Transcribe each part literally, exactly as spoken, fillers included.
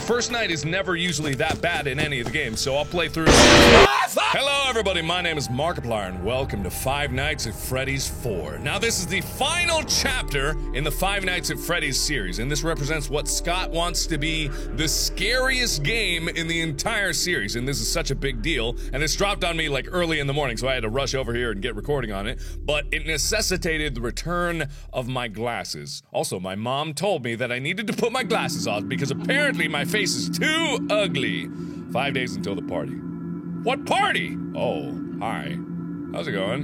first night is never usually that bad in any of the games, so I'll play through. Hello everybody, my name is Markiplier and welcome to Five Nights at Freddy's four. Now this is the final chapter in the Five Nights at Freddy's series, and this represents what Scott wants to be the scariest game in the entire series, and this is such a big deal, and this dropped on me like early in the morning, so I had to rush over here and get recording on it, but it necessitated the return of my glasses. Also, my mom told me that I needed to put my glasses on because apparently my face is too ugly. Five days until the party. What party? Oh, hi. How's it going?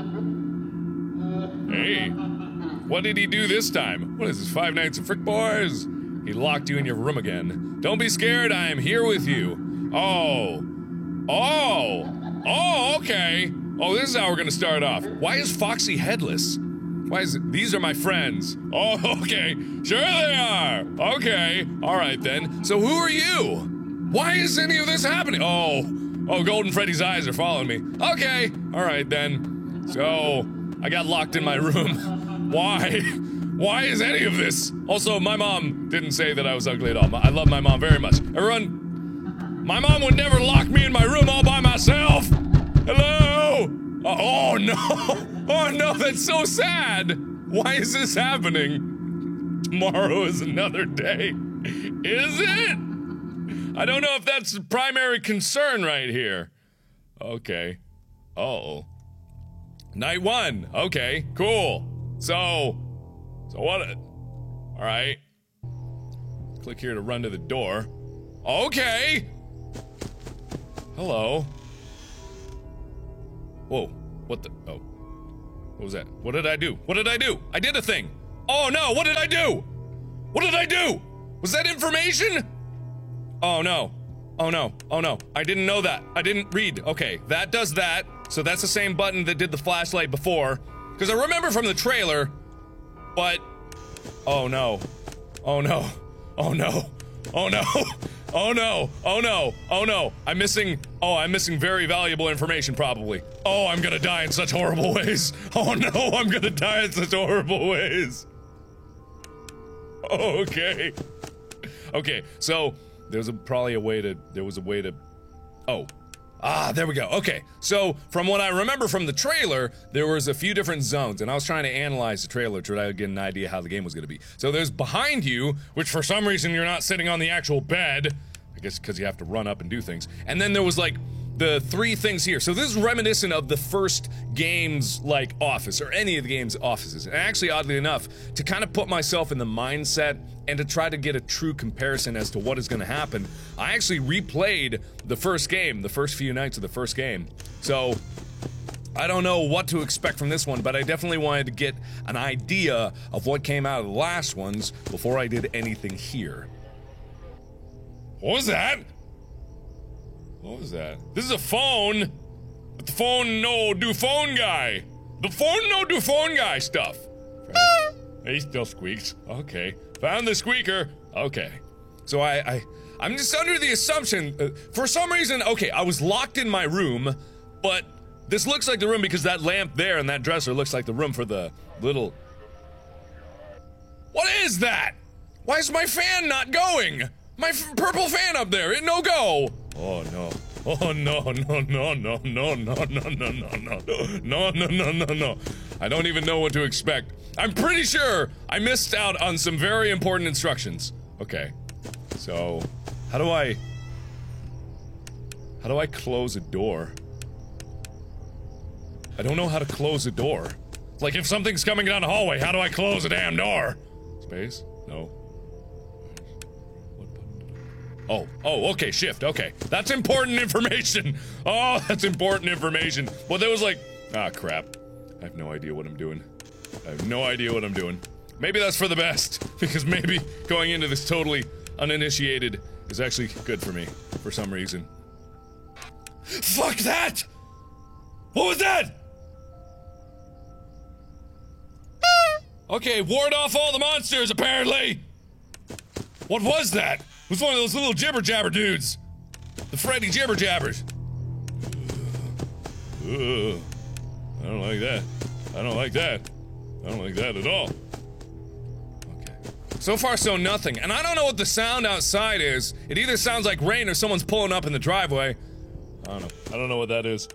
Hey. What did he do this time? What is this, Five Nights at Frick Boys? He locked you in your room again. Don't be scared, I am here with you. Oh. Oh. Oh, okay. Oh, this is how we're gonna start off. Why is Foxy headless? Why is it? These are my friends. Oh, okay. Sure they are. Okay. Alright then. So who are you? Why is any of this happening? Oh. Oh, Golden Freddy's eyes are following me. Okay. Alright then. So, I got locked in my room. Why? Why is any of this? Also, my mom didn't say that I was ugly at all. I love my mom very much. Everyone, my mom would never lock me in my room all by myself. Hello? Oh, oh no. Oh no, that's so sad. Why is this happening? Tomorrow is another day. Is it? I don't know if that's the primary concern right here. Okay. Uh-oh. Night one. Okay, cool. So, so what? Alright. Click here to run to the door. Okay. Hello. Whoa. What the? Oh. What was that? What did I do? What did I do? I did a thing. Oh no, what did I do? What did I do? Was that information? Oh no. Oh no. Oh no. I didn't know that. I didn't read. Okay, that does that. So that's the same button that did the flashlight before. Because I remember from the trailer, but... Oh no. Oh no. Oh no. Oh no. Oh no. Oh no. Oh no. I'm missing... Oh, I'm missing very valuable information, probably. Oh, I'm gonna die in such horrible ways. Oh no, I'm gonna die in such horrible ways. Okay. Okay, so... There's a, probably a way to, there was a way to, oh. Ah, there we go, okay. So, from what I remember from the trailer, there was a few different zones, and I was trying to analyze the trailer to try to get an idea how the game was gonna be. So there's behind you, which for some reason you're not sitting on the actual bed, I guess because you have to run up and do things. And then there was like, the three things here. So this is reminiscent of the first game's, like, office, or any of the game's offices. And actually, oddly enough, to kind of put myself in the mindset and to try to get a true comparison as to what is going to happen, I actually replayed the first game, the first few nights of the first game. So, I don't know what to expect from this one, but I definitely wanted to get an idea of what came out of the last ones before I did anything here. What was that? What was that? This is a phone! But the phone no do phone guy! The phone no do phone guy stuff! He still squeaks. Okay. Found the squeaker. Okay. So I, I, I'm just under the assumption, uh, for some reason, okay, I was locked in my room, but this looks like the room because that lamp there and that dresser looks like the room for the little... What is that? Why is my fan not going? My f purple fan up there, it no go! Oh no. Oh no, no, no, no, no, no, no, no, no, no, no, no, no, no, no. I don't even know what to expect. I'm pretty sure I missed out on some very important instructions. Okay. So, how do I... How do I close a door? I don't know how to close a door. Like, if something's coming down the hallway, how do I close a damn door? Space? No. Oh, oh, okay, shift, okay. That's important information! Oh, that's important information. Well, there was like... Ah, crap. I have no idea what I'm doing. I have no idea what I'm doing. Maybe that's for the best, because maybe going into this totally uninitiated is actually good for me, for some reason. Fuck that! What was that? Okay, ward off all the monsters, apparently! What was that? It was one of those little jibber jabber dudes. The Freddy jibber jabbers. Ugh. I don't like that. I don't like that. I don't like that at all. Okay. So far, so nothing. And I don't know what the sound outside is. It either sounds like rain or someone's pulling up in the driveway. I don't know. I don't know what that is.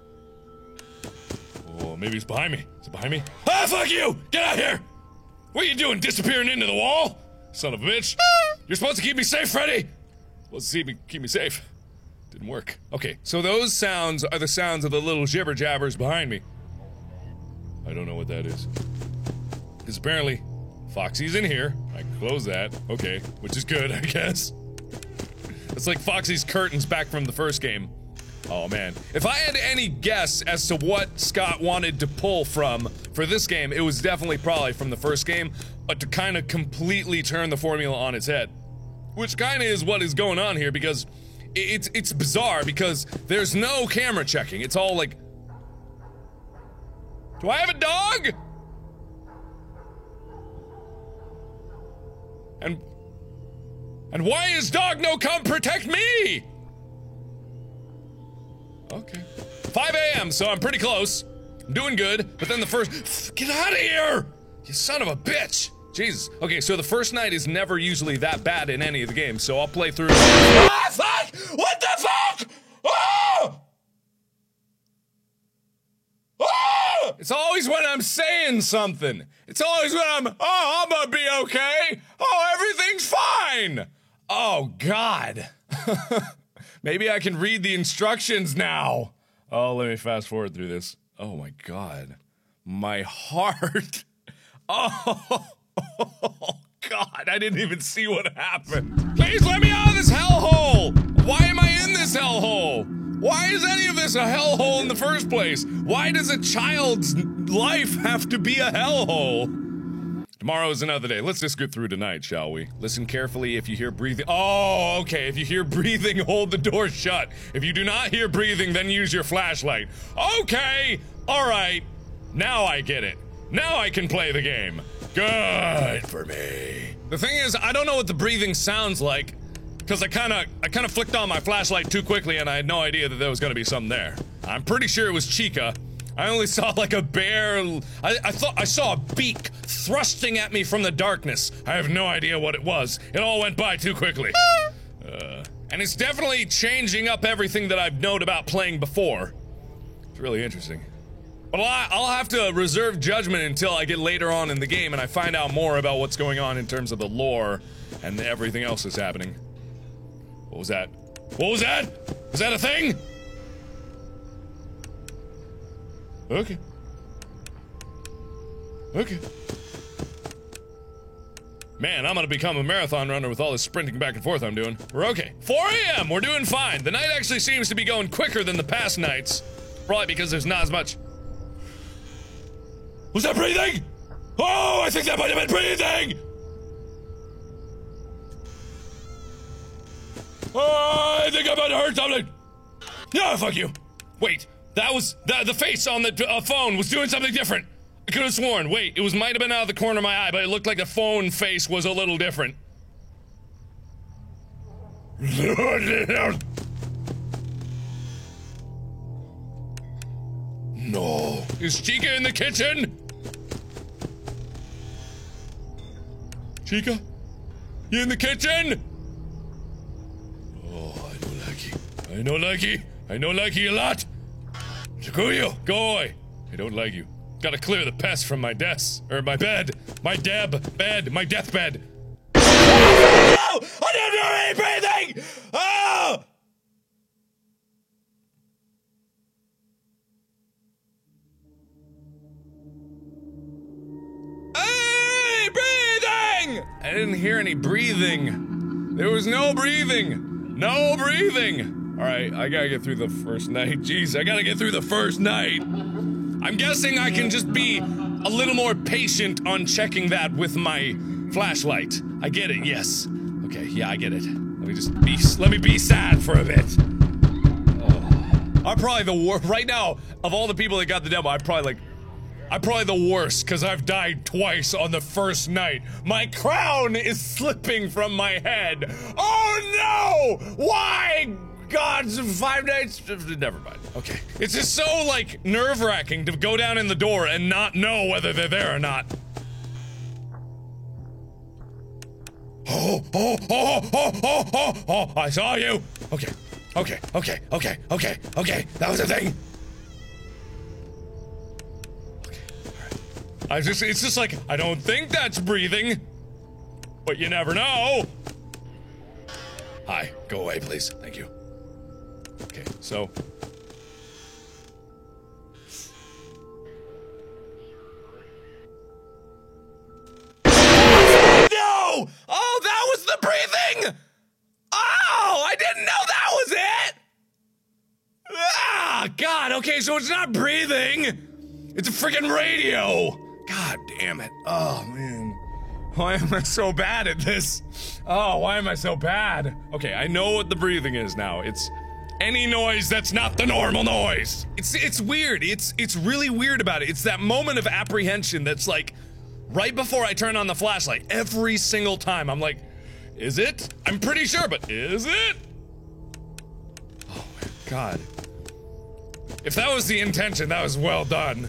Oh, maybe it's behind me. Is it behind me? Ah, fuck you! Get out here! What are you doing, disappearing into the wall? Son of a bitch. You're supposed to keep me safe, Freddy! Supposed to keep me, keep me safe. Didn't work. Okay, so those sounds are the sounds of the little jibber jabbers behind me. I don't know what that is. Because apparently, Foxy's in here. I can close that. Okay, which is good, I guess. It's like Foxy's curtains back from the first game. Oh man. If I had any guess as to what Scott wanted to pull from for this game, it was definitely probably from the first game, but to kind of completely turn the formula on its head. Which kind of is what is going on here, because it's it's bizarre, because there's no camera checking. It's all like... Do I have a dog? And... And why is dog no come protect me? Okay. five A M, so I'm pretty close. I'm doing good, but then the first- Get out of here! You son of a bitch! Jesus. Okay, so the first night is never usually that bad in any of the games, so I'll play through- Ah, fuck! What the fuck?! Oh! Oh! It's always when I'm saying something. It's always when I'm- Oh, I'm gonna be okay! Oh, everything's fine! Oh, God. Maybe I can read the instructions now. Oh, let me fast forward through this. Oh my God. My heart. Oh, oh God, I didn't even see what happened. Please let me out of this hellhole. Why am I in this hellhole? Why is any of this a hellhole in the first place? Why does a child's life have to be a hellhole? Tomorrow is another day. Let's just get through tonight, shall we? Listen carefully if you hear breathing. Oh, okay. If you hear breathing, hold the door shut. If you do not hear breathing, then use your flashlight. Okay! Alright. Now I get it. Now I can play the game. Good for me. The thing is, I don't know what the breathing sounds like, because I kinda, I kinda flicked on my flashlight too quickly and I had no idea that there was gonna be something there. I'm pretty sure it was Chica. I only saw like a bear. I, I thought I saw a beak thrusting at me from the darkness. I have no idea what it was. It all went by too quickly. Uh, and it's definitely changing up everything that I've known about playing before. It's really interesting. But I'll, I'll have to reserve judgment until I get later on in the game and I find out more about what's going on in terms of the lore and everything else that's happening. What was that? What was that? Was that a thing? Okay. Okay. Man, I'm gonna become a marathon runner with all this sprinting back and forth I'm doing. We're okay. four A M, we're doing fine. The night actually seems to be going quicker than the past nights. Probably because there's not as much... Was that breathing? Oh, I think that might have been breathing! Oh, I think I might have heard something! Yeah, fuck you! Wait. That was- the, the face on the uh, phone was doing something different. I could have sworn. Wait, it was might have been out of the corner of my eye, but it looked like the phone face was a little different. No. Is Chica in the kitchen? Chica? You in the kitchen? Oh, I don't like you. I don't like you. I don't like you a lot. Screw you! Go away! I don't like you. Gotta clear the pest from my desk. Or my bed. My deb bed. My deathbed. No! I didn't do any breathing! Oh! Hey! Breathing! I didn't hear any breathing. There was no breathing. No breathing. Alright, I gotta get through the first night. Jeez, I gotta get through the first night. I'm guessing I can just be a little more patient on checking that with my flashlight. I get it, yes. Okay, yeah, I get it. Let me just be- let me be sad for a bit. Oh. I'm probably the worst- right now, of all the people that got the demo, I'm probably like- I'm probably the worst, because I've died twice on the first night. My crown is slipping from my head. Oh no! Why? God, five nights? Never mind. Okay. It's just so, like, nerve-wracking to go down in the door and not know whether they're there or not. Oh, oh, oh, oh, oh, oh, oh, I saw you. Okay, okay, okay, okay, okay, okay. That was a thing. Okay, all right. I just, it's just like, I don't think that's breathing, but you never know. Hi, go away, please. Thank you. Okay, so. No! Oh, that was the breathing! Oh, I didn't know that was it! Ah, God, okay, so it's not breathing. It's a freaking radio. God damn it. Oh, man. Why am I so bad at this? Oh, why am I so bad? Okay, I know what the breathing is now. It's any noise that's not the normal noise. It's it's weird. It's it's really weird about it. It's that moment of apprehension that's like right before I turn on the flashlight. Every single time I'm like, is it? I'm pretty sure, but is it? Oh my God. If that was the intention, that was well done.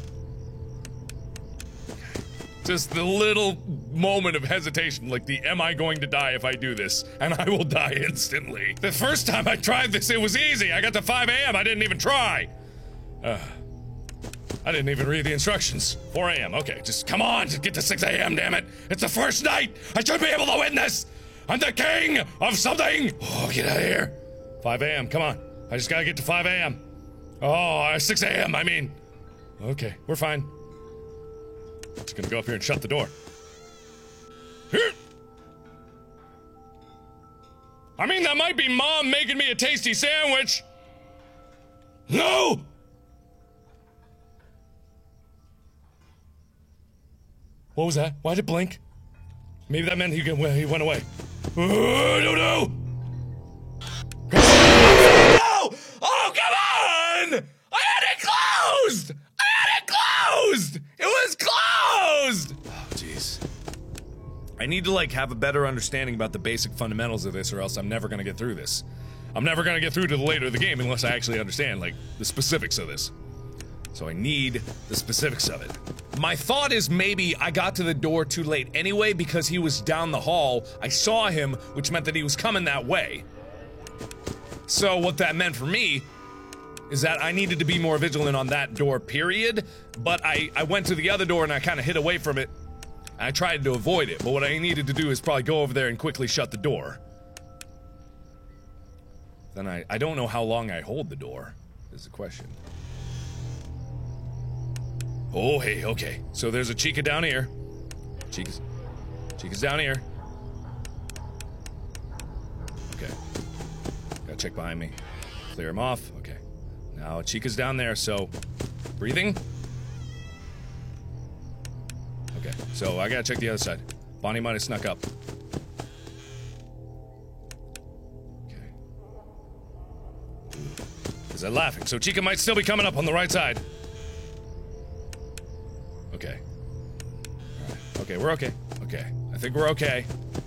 Just the little moment of hesitation, like the am I going to die if I do this? And I will die instantly. The first time I tried this, it was easy. I got to five A M, I didn't even try. Uh, I didn't even read the instructions. four A M, okay, just come on, just get to six A M, damn it. It's the first night, I should be able to win this. I'm the king of something. Oh, get out of here. five A M, come on. I just gotta get to five A M. Oh, six A M, I mean. Okay, we're fine. Just gonna go up here and shut the door. Here. I mean, that might be Mom making me a tasty sandwich. No! What was that? Why did it blink? Maybe that meant he, he went away. Oh, no, no! No! Oh, come on! I had it closed! I had it closed! It was closed! Oh, jeez. I need to, like, have a better understanding about the basic fundamentals of this, or else I'm never gonna get through this. I'm never gonna get through to the later of the game unless I actually understand, like, the specifics of this. So I need the specifics of it. My thought is maybe I got to the door too late anyway because he was down the hall. I saw him, which meant that he was coming that way. So what that meant for me is that I needed to be more vigilant on that door, period. But I, I went to the other door and I kind of hid away from it. I tried to avoid it, but what I needed to do is probably go over there and quickly shut the door. Then I, I don't know how long I hold the door, is the question. Oh, hey, okay. So there's a Chica down here. Chica's, Chica's down here. Okay. Gotta check behind me. Clear him off. Okay. Now Chica's down there, so breathing. Okay, so I gotta check the other side. Bonnie might have snuck up. Okay. Is that laughing? So Chica might still be coming up on the right side. Okay. Alright. Okay, we're okay. Okay. I think we're okay.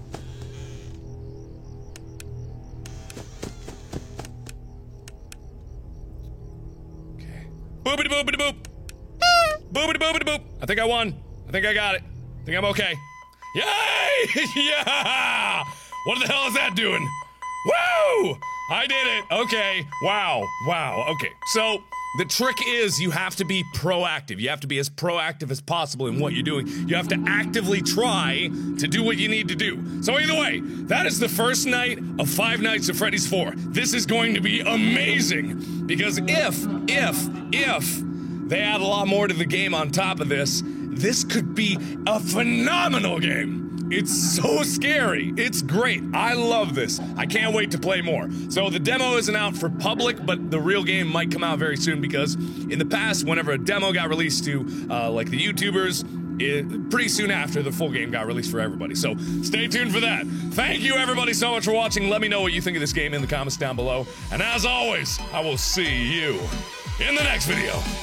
Okay. Boopity boopity boop! Boopity boopity boop! I think I won. I think I got it. I think I'm okay. Yay! Yeah! What the hell is that doing? Woo! I did it! Okay. Wow. Wow. Okay. So, the trick is you have to be proactive. You have to be as proactive as possible in what you're doing. You have to actively try to do what you need to do. So either way, that is the first night of Five Nights at Freddy's four. This is going to be amazing. Because if, if, if they add a lot more to the game on top of this, this could be a phenomenal game. It's so scary. It's great. I love this. I can't wait to play more. So the demo isn't out for public, but the real game might come out very soon because in the past, whenever a demo got released to, uh, like the YouTubers, it, pretty soon after the full game got released for everybody. So stay tuned for that. Thank you everybody so much for watching. Let me know what you think of this game in the comments down below. And as always, I will see you in the next video.